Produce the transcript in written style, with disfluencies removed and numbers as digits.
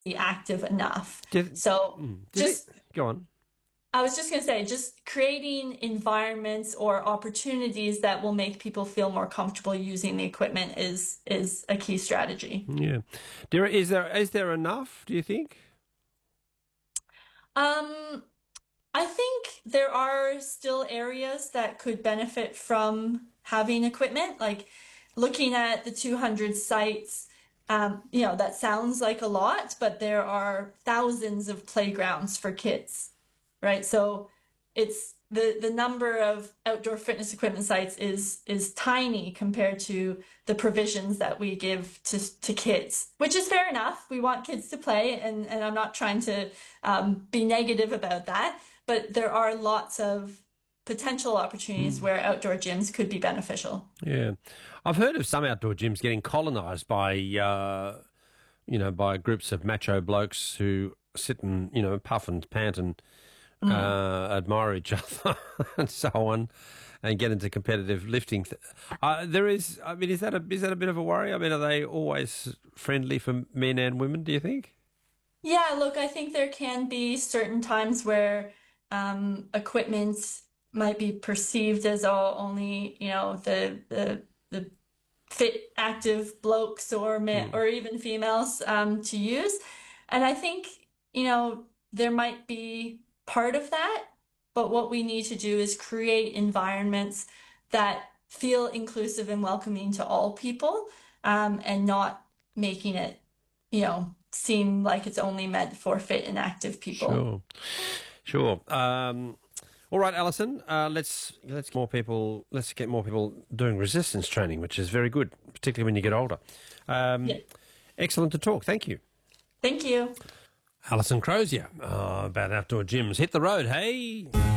active enough. Do, So do you just think, go on. I was just going to say, just creating environments or opportunities that will make people feel more comfortable using the equipment is a key strategy. Yeah. Is there enough, do you think? Um, I think there are still areas that could benefit from having equipment, like looking at the 200 sites. That sounds like a lot, but there are thousands of playgrounds for kids, right? So it's the number of outdoor fitness equipment sites is tiny compared to the provisions that we give to kids, which is fair enough. We want kids to play, and I'm not trying to be negative about that, but there are lots of potential opportunities where outdoor gyms could be beneficial. Yeah. I've heard of some outdoor gyms getting colonised by, by groups of macho blokes who sit and, puff and pant and Mm. admire each other and so on, and get into competitive lifting. There is, I mean, is that a bit of a worry? I mean, are they always friendly for men and women, do you think? Yeah, look, I think there can be certain times where equipment might be perceived as all only, the fit, active blokes or men Mm. or even females to use. And I think, there might be part of that, but what we need to do is create environments that feel inclusive and welcoming to all people, and not making it, seem like it's only meant for fit and active people. Sure, sure. All right, Alison. Let's get more people doing resistance training, which is very good, particularly when you get older. Um, Yeah. Excellent to talk. Thank you, Thank you. Alison Crozier, about outdoor gyms. Hit the road, hey.